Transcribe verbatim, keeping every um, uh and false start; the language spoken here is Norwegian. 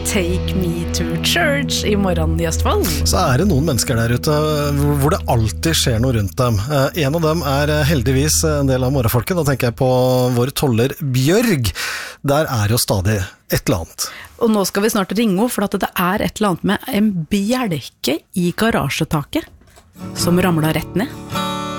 Take Me to Church i morgen i Østfold. Så er det noen mennesker der ute hvor det alltid skjer noe rundt dem. En av dem er heldigvis en del av morgenfolket. Da tenker jeg på vår toller Bjørg. Der er jo stadig et eller annet. Og nå skal vi snart ringe henne, for at det er et eller annet med en bjelke i garasjetaket som ramler rett ned.